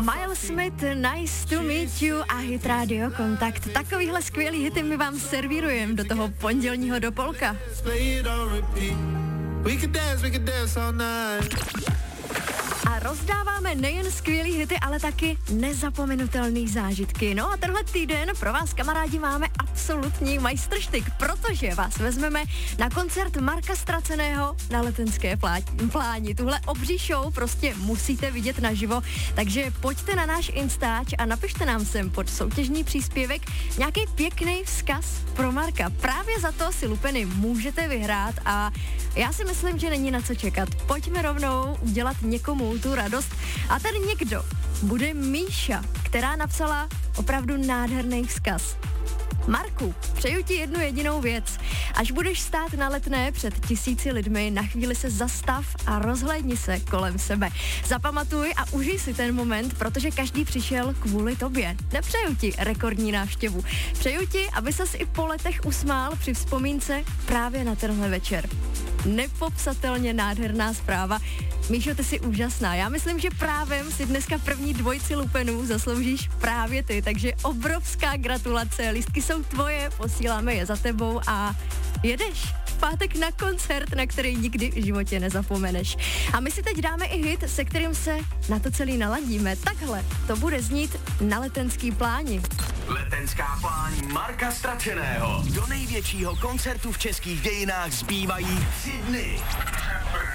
Miles Smith, Nice to meet you a Hit Radio Kontakt. Takovýhle skvělý hity my vám servírujeme do toho pondělního dopolka. A rozdáváme nejen skvělý hity, ale taky nezapomenutelný zážitky. No a tenhle týden pro vás, kamarádi, máme absolutní majstrštyk, protože vás vezmeme na koncert Marka Straceného na Letenské pláni. Tuhle obří show prostě musíte vidět naživo, takže pojďte na náš Instač a napište nám sem pod soutěžní příspěvek nějaký pěkný vzkaz pro Marka. Právě za to si lupeny můžete vyhrát a já si myslím, že není na co čekat. Pojďme rovnou udělat někomu tu radost. A ten někdo bude Míša, která napsala opravdu nádherný vzkaz. Marku, přeju ti jednu jedinou věc. Až budeš stát na Letné před 1000 lidmi, na chvíli se zastav a rozhlédni se kolem sebe. Zapamatuj a užij si ten moment, protože každý přišel kvůli tobě. Nepřeju ti rekordní návštěvu. Přeju ti, aby ses i po letech usmál při vzpomínce právě na tenhle večer. Nepopsatelně nádherná zpráva. Míšo, ty jsi úžasná. Já myslím, že právem si dneska první dvojici lupenů zasloužíš právě ty, takže obrovská gratulace. Lístky jsou tvoje, posíláme je za tebou a jedeš v pátek na koncert, na který nikdy v životě nezapomeneš. A my si teď dáme i hit, se kterým se na to celý naladíme. Takhle to bude znít na Letenský pláni. Letenská pláň Marka Stračeného. Do největšího koncertu v českých dějinách zbývají 3 dny.